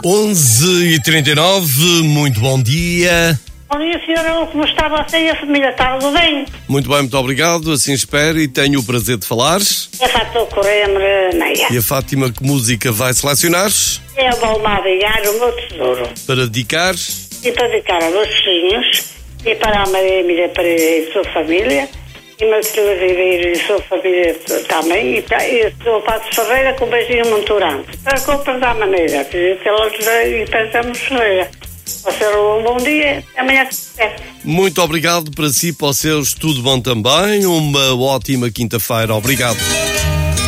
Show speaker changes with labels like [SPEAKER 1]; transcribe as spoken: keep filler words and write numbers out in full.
[SPEAKER 1] onze e trinta e nove, muito bom dia.
[SPEAKER 2] Bom dia, senhora. Como está você e a família? Está tudo bem?
[SPEAKER 1] Muito bem, muito obrigado. Assim espero e tenho o prazer de falar.
[SPEAKER 2] É Fátima Correia Meia.
[SPEAKER 1] E a Fátima, que música vai selecionar?
[SPEAKER 2] É o Balmadigar, o meu tesouro.
[SPEAKER 1] Para dedicar?
[SPEAKER 2] E para dedicar a dois filhos, e para a Maria Emília Pereira e sua família, e Matilde Ribeiro e sua família também, e, para, e o Pato Ferreira com um beijinho muito grande. Para compras da maneira, e pensamos Ferreira. Você um bom dia, amanhã se quiser.
[SPEAKER 1] Muito obrigado para si, para os seus, tudo bom também. Uma ótima quinta-feira, obrigado.